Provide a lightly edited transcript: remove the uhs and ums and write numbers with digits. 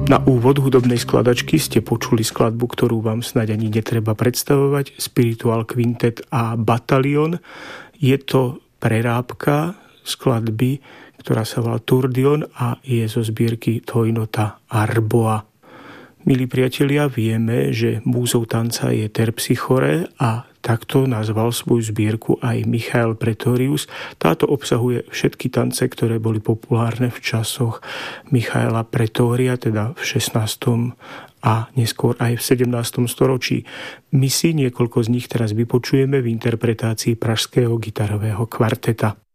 Na úvod hudobnej skladačky ste počuli skladbu, ktorú vám snáď ani netreba predstavovať, Spiritual Quintet a Batalion. Je to prerábka skladby, ktorá sa volá Turdion a je zo zbierky Toinota Arboa. Milí priatelia, vieme, že múzou tanca je Terpsichore a takto nazval svoju zbierku aj Michael Pretorius. Táto obsahuje všetky tance, ktoré boli populárne v časoch Michaela Pretoria, teda v 16. a neskôr aj v 17. storočí. My si niekoľko z nich teraz vypočujeme v interpretácii pražského gitarového kvarteta.